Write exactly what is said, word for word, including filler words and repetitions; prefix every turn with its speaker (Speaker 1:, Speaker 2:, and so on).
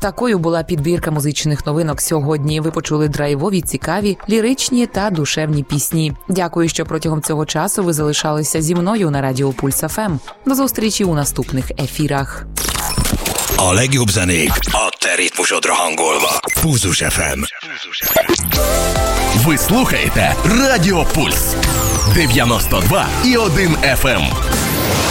Speaker 1: Такою була підбірка музичних новинок сьогодні. Ви почули драйвові, цікаві, ліричні та душевні пісні. Дякую, що протягом цього часу ви залишалися зі мною на Радіо Пульс еф ем. До зустрічі у наступних ефірах.
Speaker 2: A legjobb zenék a te ritmusodra hangolva. Pulzus еф ем.
Speaker 3: Ви слухаєте Радіо Пульс дев'яносто два і один еф ем.